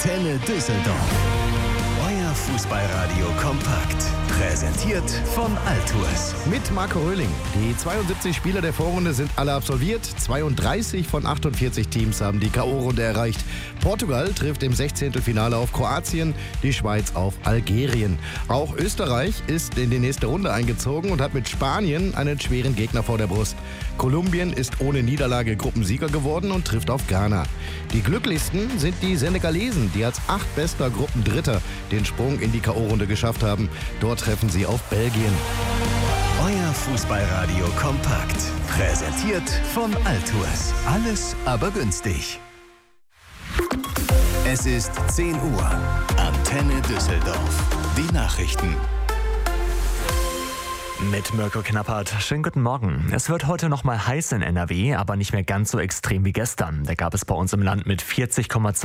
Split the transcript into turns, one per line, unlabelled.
Antenne Düsseldorf. Euer Fußballradio kompakt. Präsentiert von Altours.
Mit Marco Röhling. Die 72 Spieler der Vorrunde sind alle absolviert. 32 von 48 Teams haben die K.O.-Runde erreicht. Portugal trifft im 16. Finale auf Kroatien, die Schweiz auf Algerien. Auch Österreich ist in die nächste Runde eingezogen und hat mit Spanien einen schweren Gegner vor der Brust. Kolumbien ist ohne Niederlage Gruppensieger geworden und trifft auf Ghana. Die glücklichsten sind die Senegalesen, die als 8. bester Gruppendritter den Sprung in die K.O.-Runde geschafft haben. Dort treffen sie auf Belgien.
Euer Fußballradio kompakt. Präsentiert von Altours. Alles aber günstig. Es ist 10 Uhr. Antenne Düsseldorf. Die Nachrichten.
Mit Mirko Knappert. Schönen guten Morgen. Es wird heute noch mal heiß in NRW, aber nicht mehr ganz so extrem wie gestern. Da gab es bei uns im Land mit 40,2